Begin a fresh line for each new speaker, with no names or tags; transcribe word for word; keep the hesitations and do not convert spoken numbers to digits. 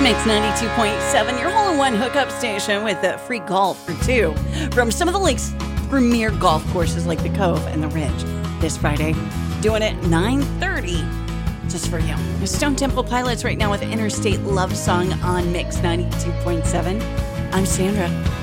Mix ninety-two point seven, your hole-in-one hookup station with the free golf for two from some of the lake's premier golf courses like the Cove and the Ridge. This Friday, doing it nine thirty, just for you. Stone Temple Pilots right now with Interstate Love Song on Mix ninety-two point seven. I'm Sandra.